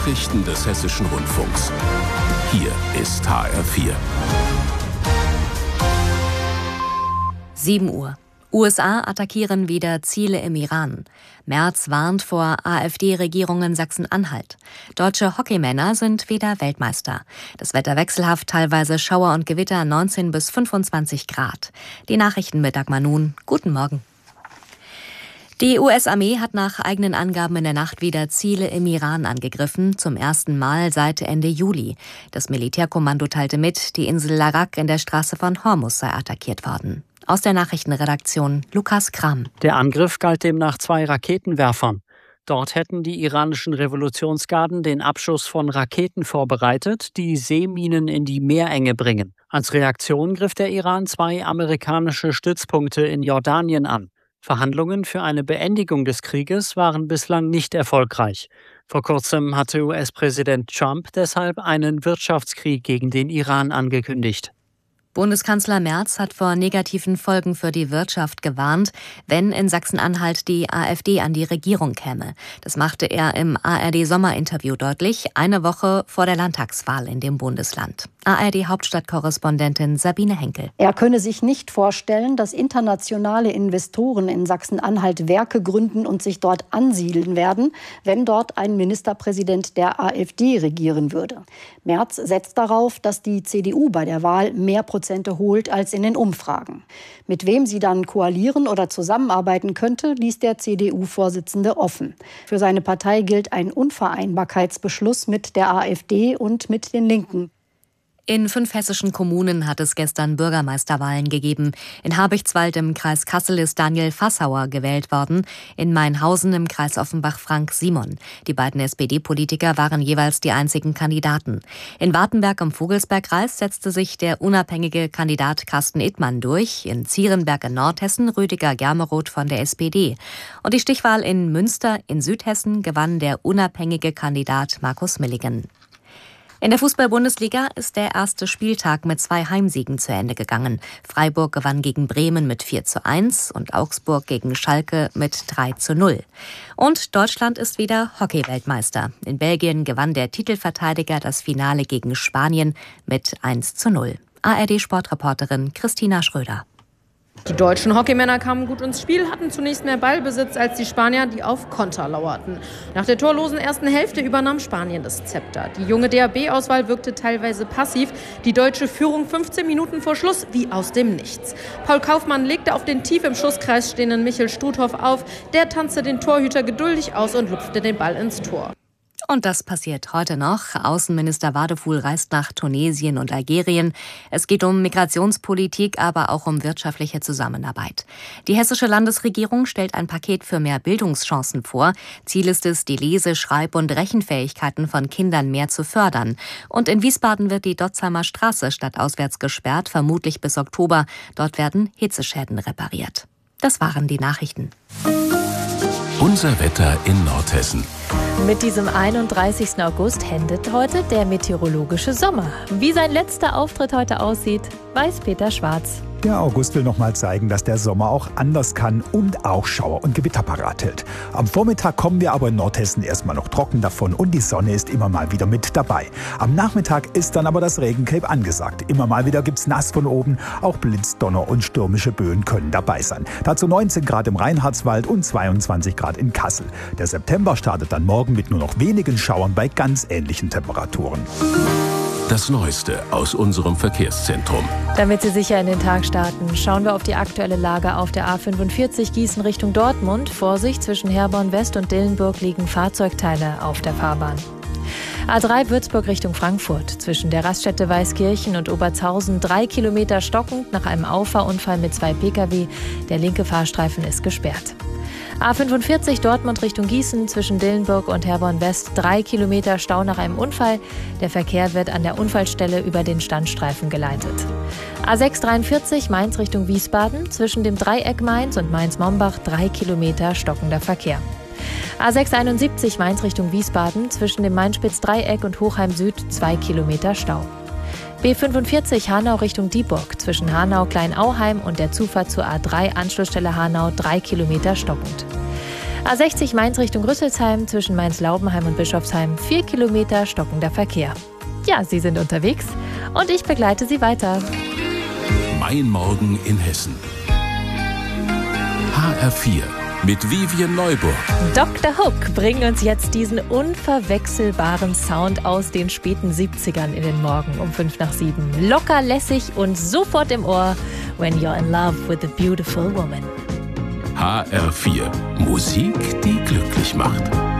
Nachrichten des Hessischen Rundfunks. Hier ist HR4. 7 Uhr. USA attackieren wieder Ziele im Iran. Merz warnt vor AfD-Regierung in Sachsen-Anhalt. Deutsche Hockeymänner sind wieder Weltmeister. Das Wetter wechselhaft, teilweise Schauer und Gewitter, 19 bis 25 Grad. Die Nachrichten mit Dagmar Nun. Guten Morgen. Die US-Armee hat nach eigenen Angaben in der Nacht wieder Ziele im Iran angegriffen, zum ersten Mal seit Ende Juli. Das Militärkommando teilte mit, die Insel Larak in der Straße von Hormuz sei attackiert worden. Aus der Nachrichtenredaktion Lukas Kram. Der Angriff galt demnach 2 Raketenwerfern. Dort hätten die iranischen Revolutionsgarden den Abschuss von Raketen vorbereitet, die Seeminen in die Meerenge bringen. Als Reaktion griff der Iran 2 amerikanische Stützpunkte in Jordanien an. Verhandlungen für eine Beendigung des Krieges waren bislang nicht erfolgreich. Vor kurzem hatte US-Präsident Trump deshalb einen Wirtschaftskrieg gegen den Iran angekündigt. Bundeskanzler Merz hat vor negativen Folgen für die Wirtschaft gewarnt, wenn in Sachsen-Anhalt die AfD an die Regierung käme. Das machte er im ARD-Sommerinterview deutlich, eine Woche vor der Landtagswahl in dem Bundesland. ARD-Hauptstadtkorrespondentin Sabine Henkel. Er könne sich nicht vorstellen, dass internationale Investoren in Sachsen-Anhalt Werke gründen und sich dort ansiedeln werden, wenn dort ein Ministerpräsident der AfD regieren würde. Merz setzt darauf, dass die CDU bei der Wahl mehr Prozente holt als in den Umfragen. Mit wem sie dann koalieren oder zusammenarbeiten könnte, ließ der CDU-Vorsitzende offen. Für seine Partei gilt ein Unvereinbarkeitsbeschluss mit der AfD und mit den Linken. In 5 hessischen Kommunen hat es gestern Bürgermeisterwahlen gegeben. In Habichtswald im Kreis Kassel ist Daniel Fassauer gewählt worden, in Mainhausen im Kreis Offenbach Frank Simon. Die beiden SPD-Politiker waren jeweils die einzigen Kandidaten. In Wartenberg im Vogelsbergkreis setzte sich der unabhängige Kandidat Carsten Ittmann durch, in Zierenberg in Nordhessen Rüdiger Germeroth von der SPD. Und die Stichwahl in Münster in Südhessen gewann der unabhängige Kandidat Markus Milligen. In der Fußball-Bundesliga ist der erste Spieltag mit 2 Heimsiegen zu Ende gegangen. Freiburg gewann gegen Bremen mit 4:1 und Augsburg gegen Schalke mit 3:0. Und Deutschland ist wieder Hockey-Weltmeister. In Belgien gewann der Titelverteidiger das Finale gegen Spanien mit 1:0. ARD-Sportreporterin Christina Schröder. Die deutschen Hockeymänner kamen gut ins Spiel, hatten zunächst mehr Ballbesitz als die Spanier, die auf Konter lauerten. Nach der torlosen ersten Hälfte übernahm Spanien das Zepter. Die junge DHB-Auswahl wirkte teilweise passiv. Die deutsche Führung 15 Minuten vor Schluss wie aus dem Nichts. Paul Kaufmann legte auf den tief im Schusskreis stehenden Michel Struthoff auf. Der tanzte den Torhüter geduldig aus und lupfte den Ball ins Tor. Und das passiert heute noch. Außenminister Wadefuhl reist nach Tunesien und Algerien. Es geht um Migrationspolitik, aber auch um wirtschaftliche Zusammenarbeit. Die hessische Landesregierung stellt ein Paket für mehr Bildungschancen vor. Ziel ist es, die Lese-, Schreib- und Rechenfähigkeiten von Kindern mehr zu fördern. Und in Wiesbaden wird die Dotzheimer Straße stadtauswärts gesperrt, vermutlich bis Oktober. Dort werden Hitzeschäden repariert. Das waren die Nachrichten. Unser Wetter in Nordhessen. Mit diesem 31. August endet heute der meteorologische Sommer. Wie sein letzter Auftritt heute aussieht, weiß Peter Schwarz. Der August will nochmal zeigen, dass der Sommer auch anders kann und auch Schauer und Gewitter parat hält. Am Vormittag kommen wir aber in Nordhessen erstmal noch trocken davon und die Sonne ist immer mal wieder mit dabei. Am Nachmittag ist dann aber das Regencape angesagt. Immer mal wieder gibt's nass von oben, auch Blitz, Donner und stürmische Böen können dabei sein. Dazu 19 Grad im Reinhardswald und 22 Grad in Kassel. Der September startet dann morgen mit nur noch wenigen Schauern bei ganz ähnlichen Temperaturen. Das Neueste aus unserem Verkehrszentrum. Damit Sie sicher in den Tag starten, schauen wir auf die aktuelle Lage auf der A45 Gießen Richtung Dortmund. Vorsicht, zwischen Herborn West und Dillenburg liegen Fahrzeugteile auf der Fahrbahn. A3 Würzburg Richtung Frankfurt. Zwischen der Raststätte Weißkirchen und Obertshausen 3 Kilometer stockend nach einem Auffahrunfall mit 2 Pkw. Der linke Fahrstreifen ist gesperrt. A45 Dortmund Richtung Gießen zwischen Dillenburg und Herborn West 3 Kilometer Stau nach einem Unfall. Der Verkehr wird an der Unfallstelle über den Standstreifen geleitet. A643 Mainz Richtung Wiesbaden zwischen dem Dreieck Mainz und Mainz-Mombach 3 Kilometer stockender Verkehr. A671 Mainz Richtung Wiesbaden zwischen dem Mainspitz-Dreieck und Hochheim Süd 2 Kilometer Stau. B45 Hanau Richtung Dieburg zwischen Hanau-Kleinauheim und der Zufahrt zur A3 Anschlussstelle Hanau 3 Kilometer stockend. A60 Mainz Richtung Rüsselsheim, zwischen Mainz-Laubenheim und Bischofsheim 4 Kilometer stockender Verkehr. Ja, Sie sind unterwegs und ich begleite Sie weiter. Mein Morgen in Hessen. HR4 mit Vivian Neuburg. Dr. Hook bringen uns jetzt diesen unverwechselbaren Sound aus den späten 70ern in den Morgen um 6:55. Locker, lässig und sofort im Ohr. When you're in love with a beautiful woman. HR4. Musik, die glücklich macht.